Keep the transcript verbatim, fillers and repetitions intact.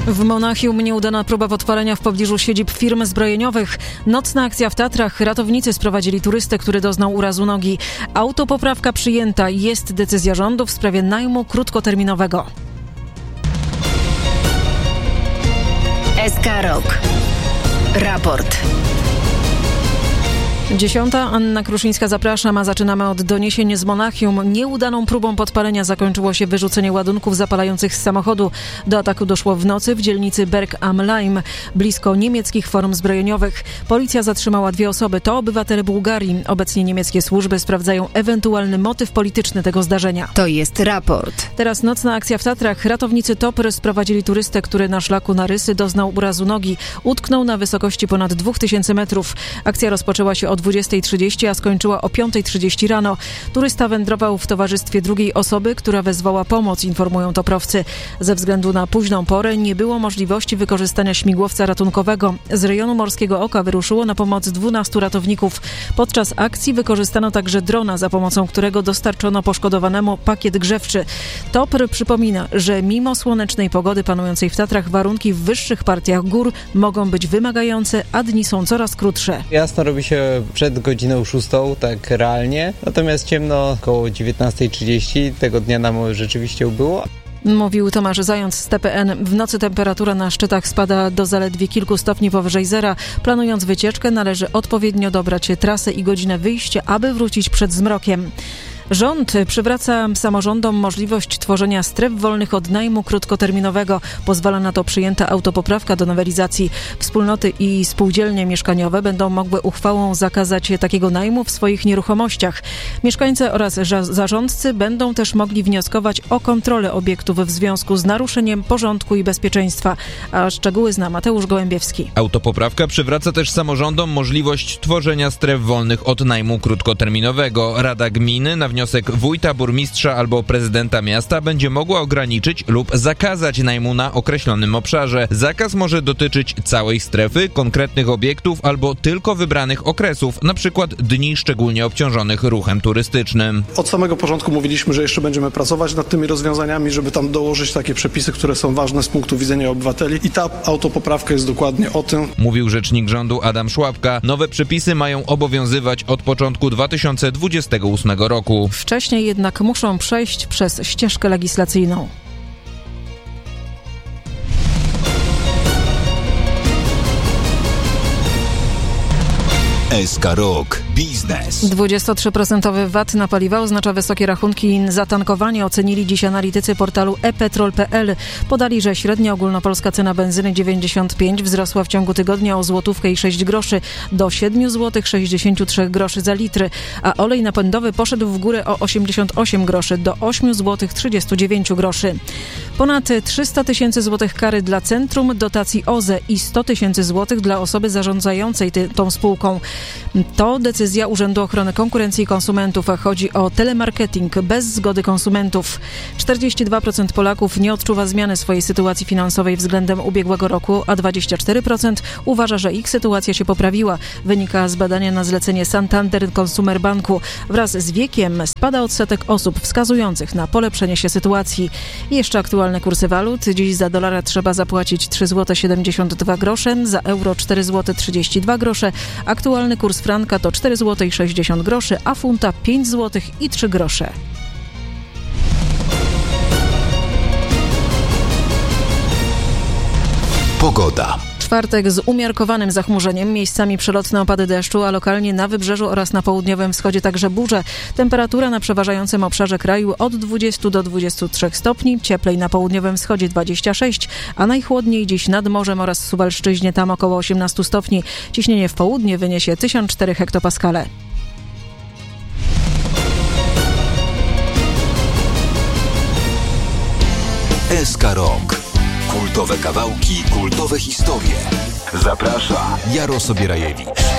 W Monachium nieudana próba podpalenia w pobliżu siedzib firm zbrojeniowych. Nocna akcja w Tatrach. Ratownicy sprowadzili turystę, który doznał urazu nogi. Autopoprawka przyjęta. Jest decyzja rządu w sprawie najmu krótkoterminowego. S K Rok. Raport. Dziesiąta. Anna Kruszyńska, zapraszam, a zaczynamy od doniesień z Monachium. Nieudaną próbą podpalenia zakończyło się wyrzucenie ładunków zapalających z samochodu. Do ataku doszło w nocy w dzielnicy Berg am Laim, blisko niemieckich form zbrojeniowych. Policja zatrzymała dwie osoby. To obywatele Bułgarii. Obecnie niemieckie służby sprawdzają ewentualny motyw polityczny tego zdarzenia. To jest raport. Teraz nocna akcja w Tatrach. Ratownicy T O P R sprowadzili turystę, który na szlaku na Rysy doznał urazu nogi. Utknął na wysokości ponad dwóch tysięcy metrów. Akcja rozpoczęła się o dwudziestej trzydzieści, a skończyła o piątej trzydzieści rano. Turysta wędrował w towarzystwie drugiej osoby, która wezwała pomoc, informują toprowcy. Ze względu na późną porę nie było możliwości wykorzystania śmigłowca ratunkowego. Z rejonu Morskiego Oka wyruszyło na pomoc dwunastu ratowników. Podczas akcji wykorzystano także drona, za pomocą którego dostarczono poszkodowanemu pakiet grzewczy. T O P R przypomina, że mimo słonecznej pogody panującej w Tatrach warunki w wyższych partiach gór mogą być wymagające, a dni są coraz krótsze. Jasno robi się przed godziną szóstą, tak realnie, natomiast ciemno około dziewiętnastej trzydzieści tego dnia nam rzeczywiście ubyło. Mówił Tomasz Zając z T P N. W nocy temperatura na szczytach spada do zaledwie kilku stopni powyżej zera. Planując wycieczkę, należy odpowiednio dobrać trasę i godzinę wyjścia, aby wrócić przed zmrokiem. Rząd przywraca samorządom możliwość tworzenia stref wolnych od najmu krótkoterminowego. Pozwala na to przyjęta autopoprawka do nowelizacji. Wspólnoty i spółdzielnie mieszkaniowe będą mogły uchwałą zakazać takiego najmu w swoich nieruchomościach. Mieszkańcy oraz zarządcy będą też mogli wnioskować o kontrolę obiektów w związku z naruszeniem porządku i bezpieczeństwa. A szczegóły zna Mateusz Gołębiewski. Autopoprawka przywraca też samorządom możliwość tworzenia stref wolnych od najmu krótkoterminowego. Rada gminy na wniosek wójta, burmistrza albo prezydenta miasta będzie mogła ograniczyć lub zakazać najmu na określonym obszarze. Zakaz może dotyczyć całej strefy, konkretnych obiektów albo tylko wybranych okresów, na przykład dni szczególnie obciążonych ruchem turystycznym. Od samego początku mówiliśmy, że jeszcze będziemy pracować nad tymi rozwiązaniami, żeby tam dołożyć takie przepisy, które są ważne z punktu widzenia obywateli, i ta autopoprawka jest dokładnie o tym. Mówił rzecznik rządu Adam Szłapka. Nowe przepisy mają obowiązywać od początku dwa tysiące dwudziestego ósmego roku. Wcześniej jednak muszą przejść przez ścieżkę legislacyjną. S K Rok. Biznes. dwadzieścia trzy procent V A T na paliwa oznacza wysokie rachunki za tankowanie, ocenili dziś analitycy portalu e petrol kropka p l. Podali, że średnia ogólnopolska cena benzyny dziewięćdziesiąt pięć wzrosła w ciągu tygodnia o złotówkę i sześć groszy do siedem złotych sześćdziesiąt trzy groszy za litr, a olej napędowy poszedł w górę o osiemdziesiąt osiem groszy do osiem złotych trzydzieści dziewięć groszy. Ponad trzysta tysięcy złotych kary dla Centrum Dotacji O Z E i sto tysięcy złotych dla osoby zarządzającej ty, tą spółką. To decyzja Urzędu Ochrony Konkurencji i Konsumentów. Chodzi o telemarketing bez zgody konsumentów. czterdzieści dwa procent Polaków nie odczuwa zmiany swojej sytuacji finansowej względem ubiegłego roku, a dwadzieścia cztery procent uważa, że ich sytuacja się poprawiła. Wynika z badania na zlecenie Santander Consumer Banku. Wraz z wiekiem spada odsetek osób wskazujących na polepszenie się sytuacji. I jeszcze aktualne kursy walut. Dziś za dolara trzeba zapłacić trzy złote siedemdziesiąt dwa grosze, za euro cztery złote trzydzieści dwa grosze. Aktualny kurs franka to cztery złote sześćdziesiąt groszy, a funta pięć złotych i trzy grosze. Pogoda. Czwartek z umiarkowanym zachmurzeniem, miejscami przelotne opady deszczu, a lokalnie na wybrzeżu oraz na południowym wschodzie także burze. Temperatura na przeważającym obszarze kraju od dwudziestu do dwudziestu trzech stopni, cieplej na południowym wschodzie dwadzieścia sześć, a najchłodniej dziś nad morzem oraz w Suwalszczyźnie, tam około osiemnaście stopni. Ciśnienie w południe wyniesie tysiąc cztery hektopaskale. S K Rok. Kultowe kawałki, kultowe historie. Zaprasza Jarosław Bierajewicz.